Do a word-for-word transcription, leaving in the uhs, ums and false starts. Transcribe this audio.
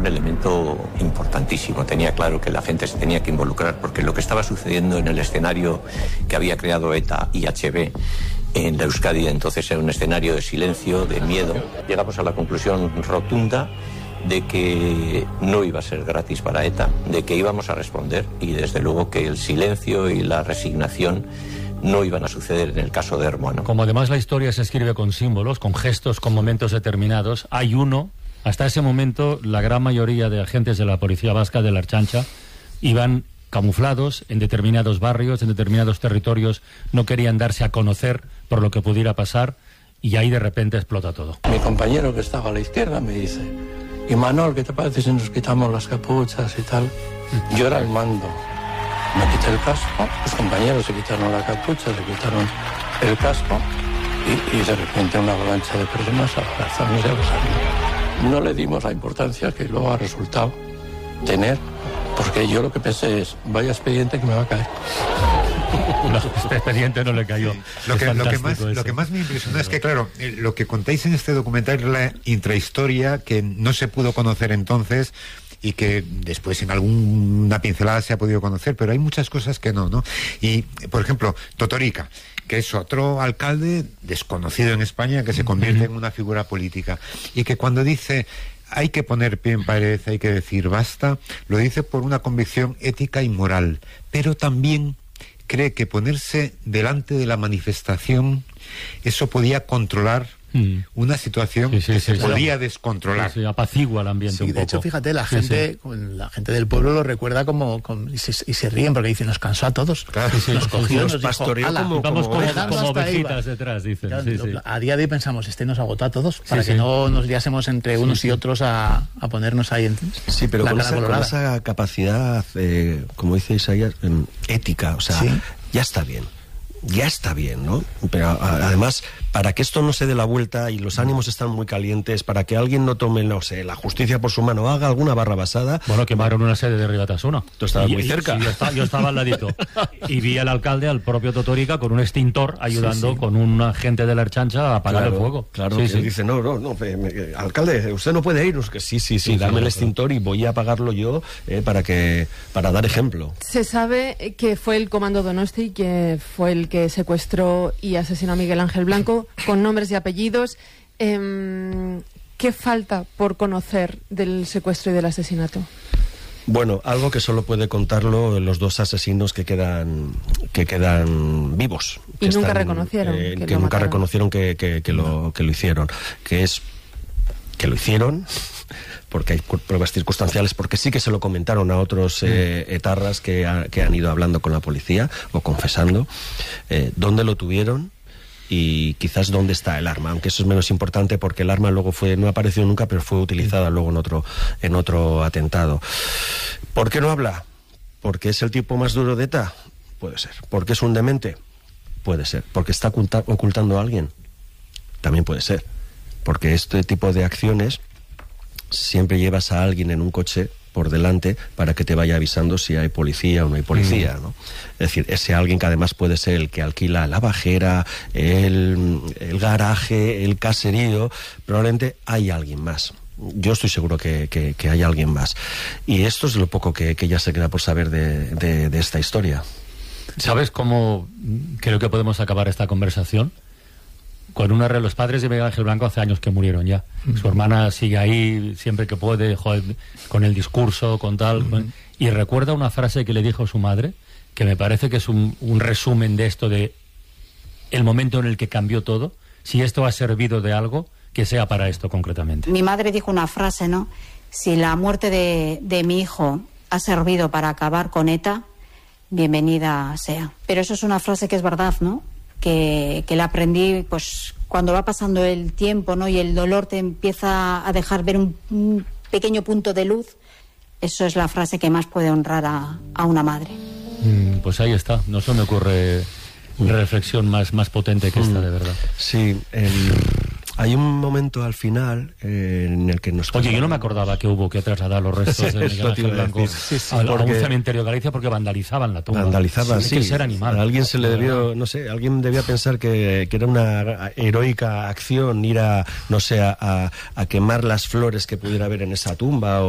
elemento importantísimo. Tenía claro que la gente se tenía que involucrar, porque lo que estaba sucediendo en el escenario que había creado ETA y H B en la Euskadi entonces era un escenario de silencio, de miedo. Llegamos a la conclusión rotunda de que no iba a ser gratis para ETA, de que íbamos a responder, y desde luego que el silencio y la resignación no iban a suceder en el caso de Hermano. Como además la historia se escribe con símbolos, con gestos, con momentos determinados, hay uno, hasta ese momento la gran mayoría de agentes de la Policía Vasca de la Ertzaintza iban camuflados en determinados barrios, en determinados territorios, no querían darse a conocer por lo que pudiera pasar, y ahí de repente explota todo. Mi compañero que estaba a la izquierda me dice: y Manol, ¿qué te parece si nos quitamos las capuchas y tal? Yo era el mando. Me quité el casco, los compañeros se quitaron la capucha, se quitaron el casco y, y de repente una avalancha de personas abrazaron y se abrazaron. No le dimos la importancia que luego ha resultado tener, porque yo lo que pensé es: vaya expediente que me va a caer. No, este expediente no le cayó. Sí. Lo, que, lo, que más, lo que más me impresionó sí, es que, claro, lo que contáis en este documental es la intrahistoria que no se pudo conocer entonces y que después en alguna pincelada se ha podido conocer, pero hay muchas cosas que no, ¿no? Y, por ejemplo, Totorika, que es otro alcalde desconocido en España que se convierte en una figura política y que cuando dice hay que poner pie en pared, hay que decir basta, lo dice por una convicción ética y moral, pero también cree que ponerse delante de la manifestación, eso podía controlar mm. una situación sí, sí, que sí, se sí, podía sí. descontrolar. Sí, sí, apacigua el ambiente sí, un de poco. hecho, fíjate, la gente sí, sí. la gente del pueblo lo recuerda como, como y, se, y se ríen porque dicen: nos cansó a todos. Claro, sí, nos sí, cogió, nos nos pastoreó dijo, como, vamos como, como, como ovejitas detrás, dicen. Claro, sí, sí. A día de hoy pensamos: este nos agotó a todos, para sí, que sí. no nos liásemos entre unos sí, y otros a, a ponernos ahí en sí, pero la con cara esa, colorada. con esa capacidad, eh, como dice Isaías, eh, ética, o sea, ¿sí? ya está bien. Ya está bien, ¿no? Pero a, además, para que esto no se dé la vuelta y los ánimos están muy calientes, para que alguien no tome, no sé, la justicia por su mano, haga alguna barra basada... Bueno, quemaron una sede de Ribatasuna. Tú estabas y, muy cerca. Y, sí, yo, estaba, yo estaba al ladito. Y vi al alcalde, al propio Totorika, con un extintor, ayudando sí, sí. con un agente de la Ertzaintza a apagar claro, el fuego. Claro, sí, que sí. dice, no, no, no, me, me, alcalde, usted no puede ir. Que sí, sí, sí, sí dame sí, el extintor y voy a apagarlo yo eh, para que para dar ejemplo. Se sabe que fue el Comando Donosti que fue el que secuestró y asesinó a Miguel Ángel Blanco, con nombres y apellidos. Eh, ¿Qué falta por conocer del secuestro y del asesinato? Bueno, algo que solo puede contarlo los dos asesinos que quedan que quedan vivos. Y que nunca están, reconocieron. Eh, que que lo nunca mataron. reconocieron que, que, que, lo, que lo hicieron. Que es que lo hicieron... porque hay pruebas circunstanciales, porque sí que se lo comentaron a otros eh, etarras que, ha, que han ido hablando con la policía o confesando eh, dónde lo tuvieron y quizás dónde está el arma, aunque eso es menos importante porque el arma luego fue no apareció nunca, pero fue utilizada luego en otro en otro atentado. ¿Por qué no habla? ¿Porque es el tipo más duro de ETA? Puede ser. ¿Porque es un demente? Puede ser. ¿Porque está oculta, ocultando a alguien? También puede ser. Porque este tipo de acciones siempre llevas a alguien en un coche por delante para que te vaya avisando si hay policía o no hay policía, ¿no? Es decir, ese alguien que además puede ser el que alquila la bajera, el, el garaje, el caserío, probablemente hay alguien más. Yo estoy seguro que, que, que hay alguien más. Y esto es lo poco que, que ya se queda por saber de, de, de esta historia. ¿Sabes cómo creo que podemos acabar esta conversación? Con una re... Los padres de Miguel Ángel Blanco hace años que murieron ya. Uh-huh. Su hermana sigue ahí siempre que puede, joder, con el discurso, con tal... Uh-huh. con... Y recuerda una frase que le dijo su madre, que me parece que es un, un resumen de esto, de el momento en el que cambió todo. Si esto ha servido de algo, que sea para esto concretamente. Mi madre dijo una frase, ¿no? Si la muerte de, de mi hijo ha servido para acabar con ETA, bienvenida sea. Pero eso es una frase que es verdad, ¿no? Que, que la aprendí pues cuando va pasando el tiempo, ¿no? Y el dolor te empieza a dejar ver un, un pequeño punto de luz. Eso es la frase que más puede honrar a, a una madre. Mm, pues ahí está. No se me ocurre una reflexión más, más potente que esta, de verdad. Sí, el... hay un momento al final eh, en el que nos... Oye, yo no me acordaba que hubo que trasladar los restos de Miguel Ángel Blanco sí, sí, a, porque... a un cementerio de Galicia porque vandalizaban la tumba. Vandalizaban, sí. sí. Que ser animal. A alguien se le debió, no sé, alguien debía pensar que, que era una heroica acción ir a, no sé, a, a quemar las flores que pudiera haber en esa tumba o